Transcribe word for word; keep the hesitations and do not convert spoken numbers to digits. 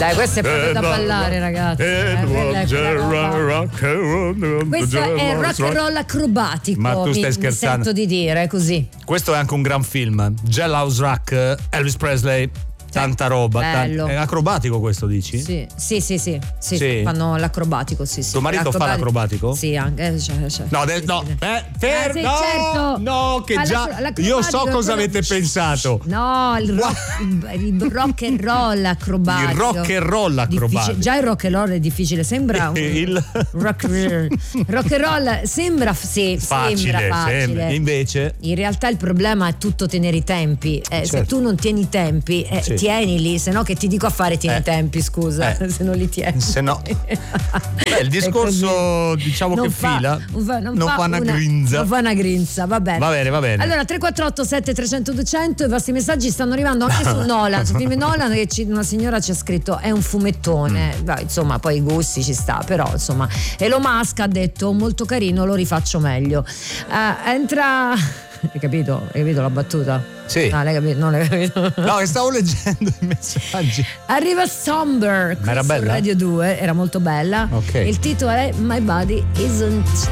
Dai, questo è proprio da ballare, ragazzi. Eh, questo è rock and roll acrobatico. Ma tu stai mi, scherzando? Mi sento di dire così. Questo è anche un gran film. Jailhouse Rock, Elvis Presley. Tanta roba, bello. Tant- è acrobatico questo, dici? Sì, sì, sì, sì, sì, Sì. Fanno l'acrobatico, sì, sì. Tuo marito fa l'acrobatico? Sì, anche. Cioè, cioè, No, de- sì, no, sì. eh, fer- Ah, sì, no, certo. no, che Ma già l'acrobatico io so è cosa quello- avete pensato. No, il rock, il rock and roll acrobatico. Il rock and roll acrobatico. Difficile- già il rock and roll è difficile, sembra un Il- rock, rock and roll sembra sì, Facile, sembra facile. sembra. Invece In realtà il problema è tutto tenere i tempi. Eh, Se Certo. tu non tieni i tempi, eh, Sì. tienili, se no che ti dico a fare tieni Eh. i tempi, scusa, Eh. se non li tieni. se no Beh, il discorso diciamo Non che fa- fila non fa, non non fa fa una una grinza. Non fa una grinza, va bene. Va bene, va bene. Allora tre quattro otto sette tre zero zero due zero zero, i vostri messaggi stanno arrivando anche su Nolan, su film Nolan, che ci- una signora ci ha scritto è un fumettone. Mm. Beh, insomma, poi i gusti ci sta, però insomma. Elon Musk ha detto molto carino, lo rifaccio meglio. Eh, entra Hai capito? Hai capito la battuta? Sì. No, l'hai capito? Non l'hai capito? No, che stavo leggendo i messaggi. Arriva Somber Ma era su bella? Radio due, era molto bella. Ok. Il titolo è My Body Isn't